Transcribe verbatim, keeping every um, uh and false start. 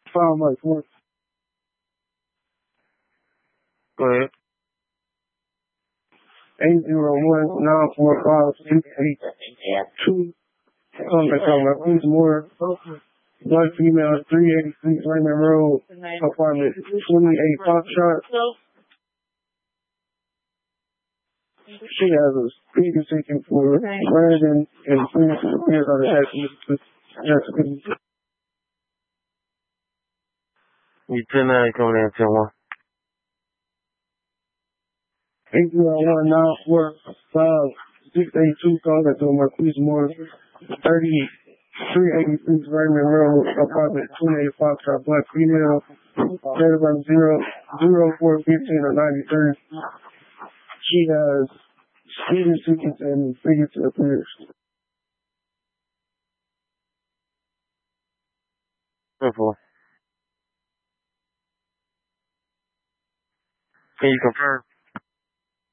Found like one. Go ahead. Eight zero one nine four five six eight two. Something like who's more. One female, three eighty-six Raymond Road, apartment twenty-eight Foxtrot. She has a speaker seeking for Brandon and please appear on the accident. You ten nine coming in ten one. eight zero one nine four five six eight two, calling to Marquise Moore, thirty-three eighty-six Raymond Road, apartment twenty-eight Foxtrot, black female, date of birth zero zero four fifteen or ninety-three. She has speaker seeking and figurative appears. Simple. Can you confirm?